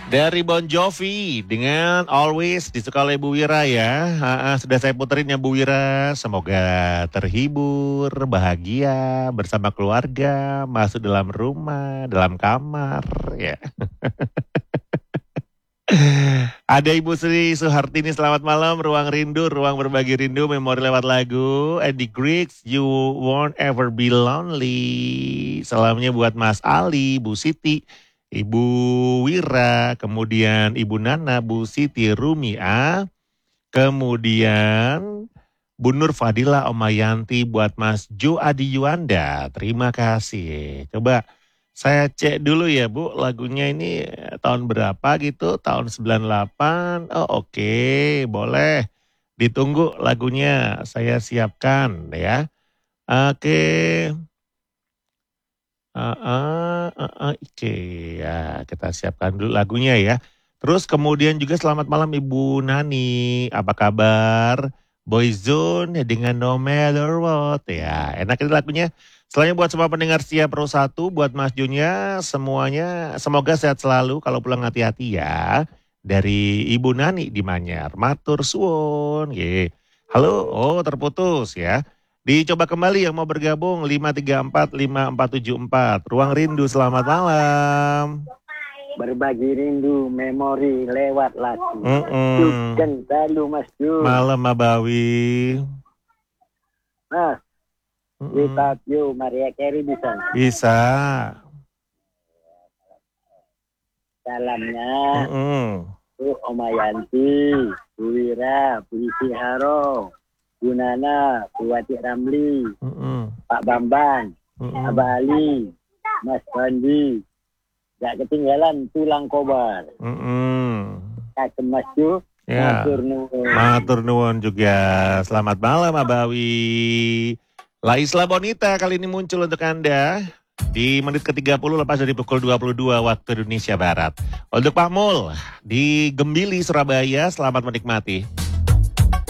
Dari Bon Jovi dengan Always disuka oleh Bu Wira ya. Sudah saya puterin ya Bu Wira. Semoga terhibur, bahagia bersama keluarga, masuk dalam rumah, dalam kamar ya. Ada Ibu Sri Suhartini, selamat malam. Ruang Rindu, ruang berbagi rindu, memori lewat lagu. Eddie Griggs, You Won't Ever Be Lonely. Salamnya buat Mas Ali, Bu Siti, Ibu Wira, kemudian Ibu Nana, Bu Siti Rumia, kemudian Bu Nur Fadila, Om Mayanti, buat Mas Jo Adi Yuanda. Terima kasih. Coba saya cek dulu ya Bu, lagunya ini tahun berapa gitu, tahun 98. Oh oke, boleh. Ditunggu lagunya, saya siapkan ya. Oke. Oke, ya kita siapkan dulu lagunya ya. Terus kemudian juga selamat malam Ibu Nani, apa kabar? Boyzone dengan No Matter What ya. Enak ini lagunya. Selain buat semua pendengar setia Pro 1, buat Mas Junya semuanya semoga sehat selalu, kalau pulang hati-hati ya. Dari Ibu Nani di Manyar, matur suwun. Halo, oh terputus ya. Dicoba kembali yang mau bergabung 5345474. Ruang Rindu, selamat malam. Berbagi rindu memori lewat lagu. Kan selalu Mas Ju. Malam Mabawi. Mas, without you Maria Carey bisa? Bisa. Salamnya Om Mayanti, Bu Wira, Bu Isi Haro, Bu Nana, Bu Wati Ramli, Pak Bambang, Abah Ali, Mas Bandi, gak ketinggalan Tulang Kobar. Kakek Mas Ju, ya. Matur nuwun juga. Selamat malam Abawi. La Isla Bonita kali ini muncul untuk Anda di menit ke-30 lepas dari pukul 22 waktu Indonesia Barat. Untuk Pak Mul di Gembili, Surabaya, selamat menikmati.